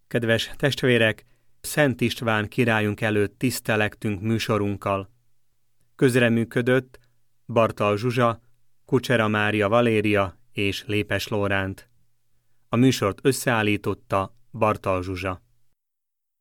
Kedves testvérek, Szent István királyunk előtt tisztelektünk műsorunkkal. Közreműködött Bartal Zsuzsa, Kucsera Mária Valéria és Lépes Lóránt. A műsort összeállította Bartal Zsuzsa.